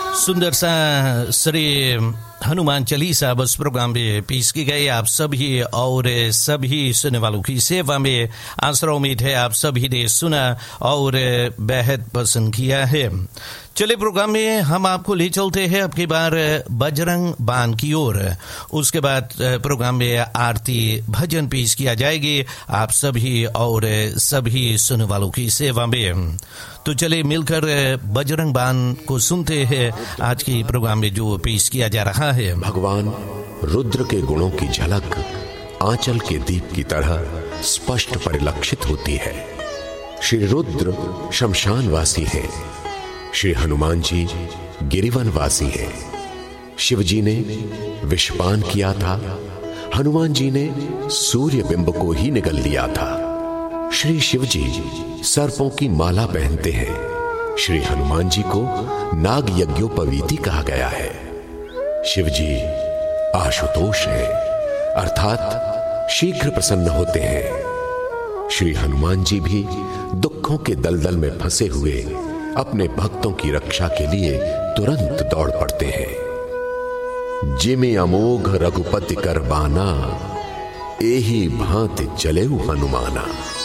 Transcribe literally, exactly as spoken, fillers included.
सुंदर सा श्री हनुमान चालीसा बस प्रोग्राम में पेश की गई आप सभी और सभी सुनने वालों की सेवा में। आशा उम्मीद है आप सभी ने सुना और बेहद पसंद किया है। चले प्रोग्राम में हम आपको ले चलते हैं अब की बार बजरंग बान की ओर। उसके बाद प्रोग्राम में आरती भजन पेश किया जाएगी आप सभी और सभी सुनने वालों की सेवा में। तो चले मिलकर बजरंग बान को सुनते हैं आज के प्रोग्राम में जो पेश किया जा रहा है। भगवान रुद्र के गुणों की झलक आंचल के दीप की तरह स्पष्ट परिलक्षित होती है। श्री रुद्र शमशानवासी हैं, श्री हनुमान जी गिरिवनवासी हैं। शिव जी ने विषपान किया था, हनुमान जी ने सूर्य बिंब को ही निगल लिया था। श्री शिव जी सर्पों की माला पहनते हैं, श्री हनुमान जी को नाग यज्ञोपवीति कहा गया है। शिव जी आशुतोष है अर्थात शीघ्र प्रसन्न होते हैं। श्री हनुमान जी भी दुखों के दलदल में फंसे हुए अपने भक्तों की रक्षा के लिए तुरंत दौड़ पड़ते हैं। जिमे अमोघ रघुपति कर बाना, एही भांति चले हनुमाना।